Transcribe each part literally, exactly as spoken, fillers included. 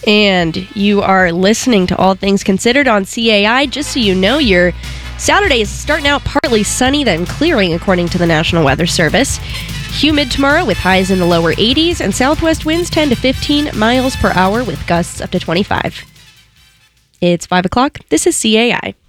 And you are listening to All Things Considered on C A I. Just so you know, your Saturday is starting out partly sunny, then clearing, according to the National Weather Service. Humid tomorrow with highs in the lower eighties, and southwest winds ten to fifteen miles per hour with gusts up to twenty-five. It's five o'clock. This is C A I.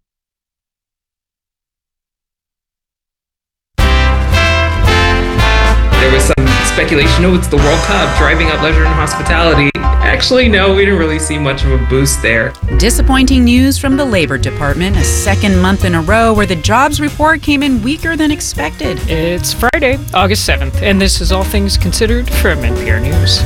There was some speculation, oh, it's the World Cup, driving up leisure and hospitality. Actually, no, we didn't really see much of a boost there. Disappointing news from the Labor Department, a second month in a row where the jobs report came in weaker than expected. It's Friday, August seventh, and this is All Things Considered from N P R News.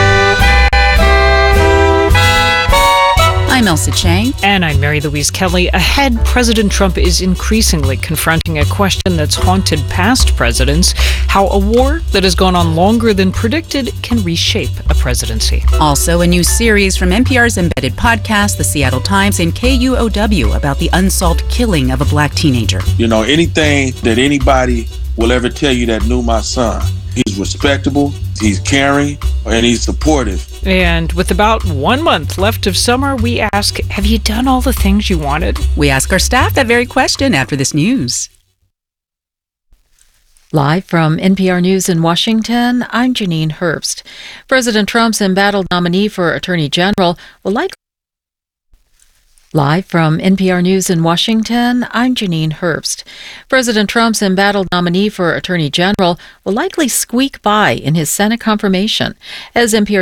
I'm Elsa Chang. And I'm Mary Louise Kelly. Ahead, President Trump is increasingly confronting a question that's haunted past presidents: how a war that has gone on longer than predicted can reshape a presidency. Also, a new series from N P R's embedded podcast, The Seattle Times, and K U O W about the unsolved killing of a black teenager. You know, anything that anybody will ever tell you that knew my son, he's respectable, he's caring, and he's supportive. And with about one month left of summer, we ask, have you done all the things you wanted? We ask our staff that very question after this news. Live from N P R News in Washington, I'm Janine Herbst. President Trump's embattled nominee for Attorney General will likely Live from N P R News in Washington, I'm Janine Herbst. President Trump's embattled nominee for Attorney General will likely squeak by in his Senate confirmation, as N P R